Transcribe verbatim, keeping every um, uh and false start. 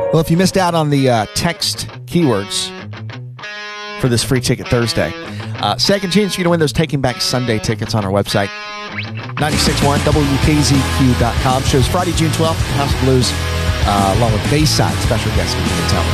Well, if you missed out on the uh, text keywords for this Free Ticket Thursday, uh, second chance you're going to win those Taking Back Sunday tickets on our website, ninety-six point one W K Z Q dot com. Shows Friday, June twelfth, House of Blues, uh, along with Bayside special guest Stephen Teller.